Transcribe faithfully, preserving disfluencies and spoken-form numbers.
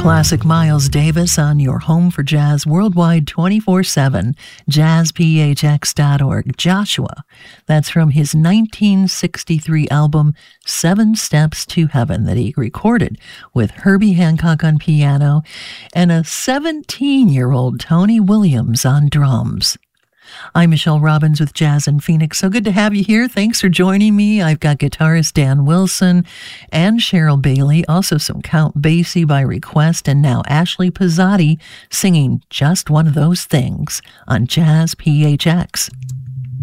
Classic Miles Davis on your home for jazz worldwide twenty-four seven, jazz p h x dot org. Joshua, that's from his nineteen sixty-three album Seven Steps to Heaven that he recorded with Herbie Hancock on piano and a seventeen-year-old Tony Williams on drums. I'm Michelle Robbins with Jazz in Phoenix. So good to have you here. Thanks for joining me. I've got guitarist Dan Wilson and Cheryl Bailey, also some Count Basie by request, and now Ashley Pizzotti singing Just One of Those Things on Jazz P H X.